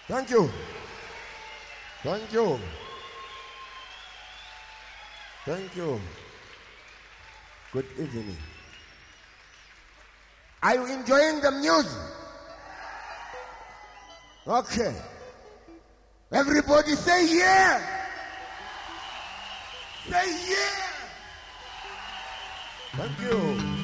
Thank you. Thank you. Thank you. Good evening. Are you enjoying the music? Okay. Everybody say yeah. Say yeah. Thank you.